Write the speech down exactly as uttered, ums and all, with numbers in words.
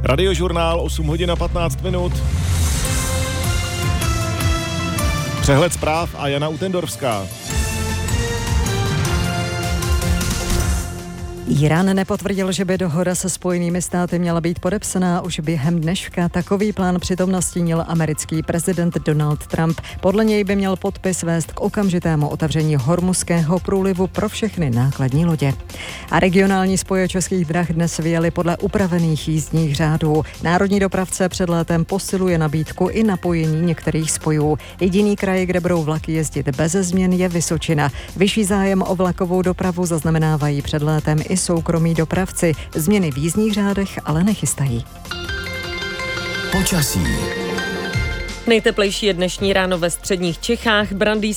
Radiožurnál osm hodin a patnáct minut. Přehled zpráv a Jana Utendorfská. Írán nepotvrdil, že by dohoda se Spojenými státy měla být podepsaná už během dneška. Takový plán přitom nastínil americký prezident Donald Trump. Podle něj by měl podpis vést k okamžitému otevření Hormuzského průlivu pro všechny nákladní lodě. A regionální spoje Českých drah dnes vyjeli podle upravených jízdních řádů. Národní dopravce před létem posiluje nabídku i napojení některých spojů. Jediný kraj, kde budou vlaky jezdit beze změn, je Vysočina. Vyšší zájem o vlakovou dopravu zaznamenávají před létem i soukromí dopravci. Změny v jízdních řádech ale nechystají. Počasí. Nejteplejší je dnešní ráno ve středních Čechách. Brandýs